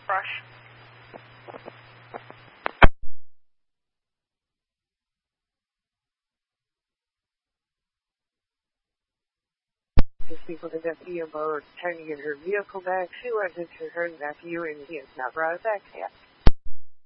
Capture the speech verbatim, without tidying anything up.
brush. To speak with the deputy about turning in her vehicle back, she went into her nephew and he is not brought it back yet.